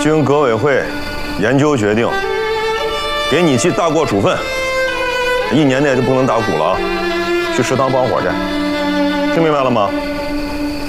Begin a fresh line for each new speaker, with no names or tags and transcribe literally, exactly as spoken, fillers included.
经革委会研究决定，给你记大过处分，一年内就不能打鼓了啊！去食堂帮活去，听明白了吗？